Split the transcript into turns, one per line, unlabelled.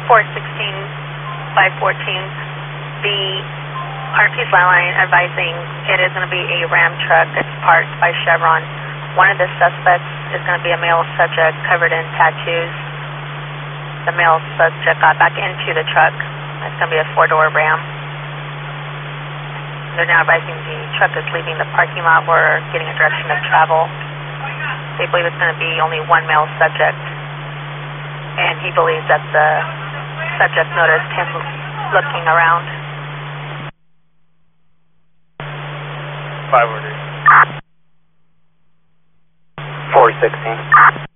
416, 514. The RP's line advising it is going to be a Ram truck that's parked by Chevron. One of the suspects is going to be a male subject covered in tattoos. The male subject got back into the truck. It's going to be a 4-door Ram. They're now advising the truck is leaving the parking lot or getting a direction of travel. They believe it's going to be only one male subject. And he believes that the subject noticed him looking around.
5 orders. 416.